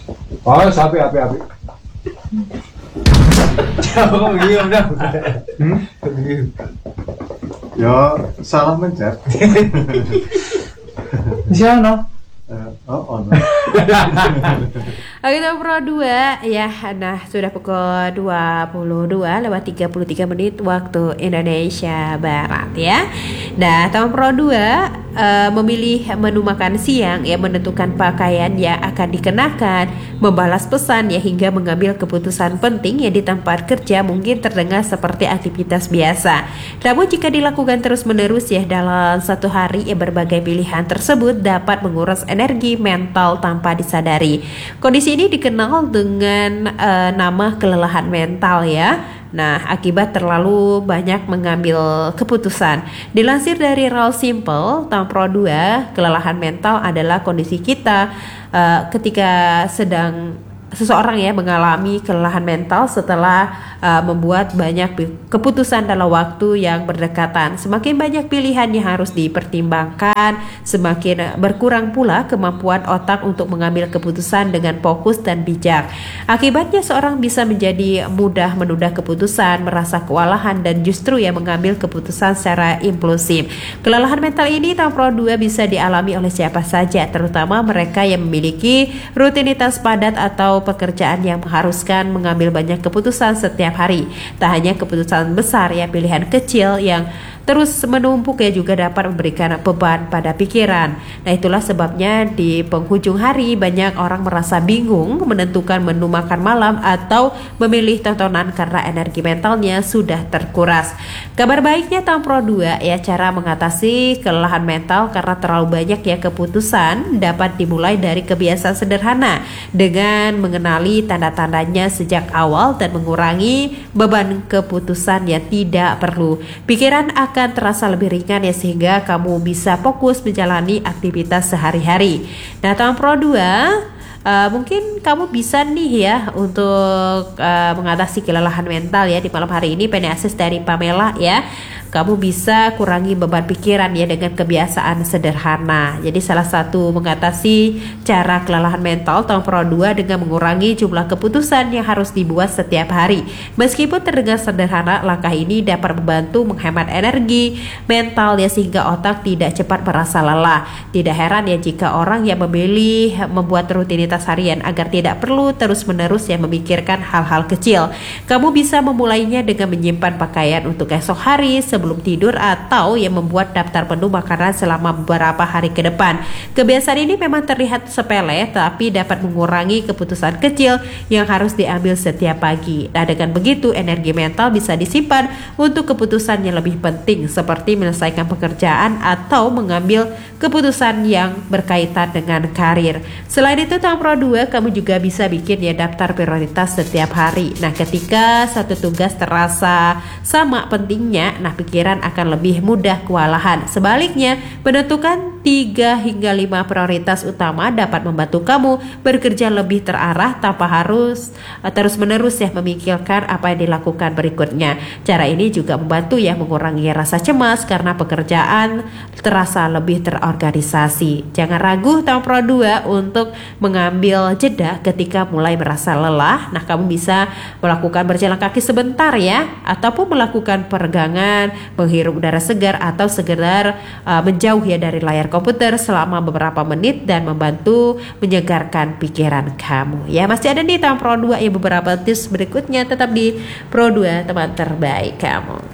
Oh, api. Jauh diam dah. Diam. Ya, salah mencet. Siapa? Oh. Oke, Tom Pro 2 ya. Nah, sudah pukul 22:33 waktu Indonesia Barat ya. Nah, Tom Pro 2 memilih menu makan siang ya, menentukan pakaian yang akan dikenakan, membalas pesan ya, hingga mengambil keputusan penting ya di tempat kerja mungkin terdengar seperti aktivitas biasa. Namun jika dilakukan terus-menerus ya dalam satu hari ya, berbagai pilihan tersebut dapat menguras energi mental tanpa disadari. Kondisi ini dikenal dengan nama kelelahan mental ya. Nah, akibat terlalu banyak mengambil keputusan. Dilansir dari Real Simple, Tom Pro 2, kelelahan mental adalah kondisi kita ketika seseorang ya mengalami kelelahan mental setelah membuat banyak keputusan dalam waktu yang berdekatan. Semakin banyak pilihan yang harus dipertimbangkan, semakin berkurang pula kemampuan otak untuk mengambil keputusan dengan fokus dan bijak. Akibatnya seorang bisa menjadi mudah menunda keputusan, merasa kewalahan, dan justru ya mengambil keputusan secara impulsif. Kelelahan mental ini Tom Pro 2 bisa dialami oleh siapa saja, terutama mereka yang memiliki rutinitas padat atau pekerjaan yang mengharuskan mengambil banyak keputusan setiap hari. Tak hanya keputusan besar ya, pilihan kecil yang terus menumpuk ya juga dapat memberikan beban pada pikiran. Nah, itulah sebabnya di penghujung hari banyak orang merasa bingung menentukan menu makan malam atau memilih tontonan karena energi mentalnya sudah terkuras. Kabar baiknya Tom Pro 2 ya, cara mengatasi kelelahan mental karena terlalu banyak ya keputusan dapat dimulai dari kebiasaan sederhana dengan mengenali tanda-tandanya sejak awal dan mengurangi beban keputusan yang tidak perlu. Pikiran akan terasa lebih ringan ya, sehingga kamu bisa fokus menjalani aktivitas sehari-hari. Nah, Tom Pro 2 mungkin kamu bisa nih ya untuk mengatasi kelelahan mental ya di malam hari ini. Penasis dari Pamela ya. Kamu bisa kurangi beban pikiran ya dengan kebiasaan sederhana. Jadi salah satu mengatasi cara kelelahan mental Tom Pro 2 dengan mengurangi jumlah keputusan yang harus dibuat setiap hari. Meskipun terdengar sederhana, langkah ini dapat membantu menghemat energi mental ya, sehingga otak tidak cepat merasa lelah. Tidak heran ya jika orang yang memilih membuat rutinitas harian agar tidak perlu terus-menerus ya memikirkan hal-hal kecil. Kamu bisa memulainya dengan menyimpan pakaian untuk esok hari sebelum tidur, atau yang membuat daftar menu makanan selama beberapa hari ke depan. Kebiasaan ini memang terlihat sepele, tapi dapat mengurangi keputusan kecil yang harus diambil setiap pagi. Nah, dengan begitu energi mental bisa disimpan untuk keputusan yang lebih penting seperti menyelesaikan pekerjaan atau mengambil keputusan yang berkaitan dengan karir. Selain itu, Tom Pro 2 kamu juga bisa bikin ya daftar prioritas setiap hari. Nah, ketika satu tugas terasa sama pentingnya, nah pikiran akan lebih mudah kewalahan. Sebaliknya, menentukan 3 hingga 5 prioritas utama dapat membantu kamu bekerja lebih terarah tanpa harus terus-menerus ya memikirkan apa yang dilakukan berikutnya. Cara ini juga membantu ya mengurangi rasa cemas karena pekerjaan terasa lebih terorganisasi. Jangan ragu Tom Pro 2 untuk mengambil jeda ketika mulai merasa lelah. Nah, kamu bisa melakukan berjalan kaki sebentar ya, ataupun melakukan peregangan, menghirup udara segar, atau sekedar menjauh ya dari layar komputer selama beberapa menit dan membantu menyegarkan pikiran kamu. Ya, masih ada di Tom Pro 2 ya beberapa tips berikutnya. Tetap di Pro 2, teman terbaik kamu.